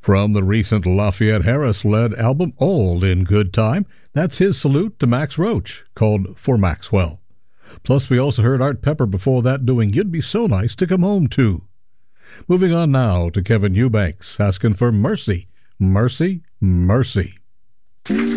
From the recent Lafayette Harris-led album Old in Good Time, that's his salute to Max Roach, called For Maxwell. Plus, we also heard Art Pepper before that doing You'd Be So Nice to Come Home To. Moving on now to Kevin Eubanks, asking for Mercy, Mercy, Mercy.